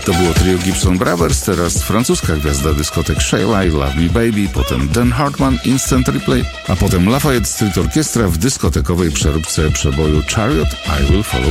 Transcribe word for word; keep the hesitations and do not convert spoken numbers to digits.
To było trio Gibson Brothers, teraz francuska gwiazda dyskotek Sheila i Love Me Baby, potem Dan Hartman, Instant Replay, a potem Lafayette Street Orchestra w dyskotekowej przeróbce przeboju Chariot, I Will Follow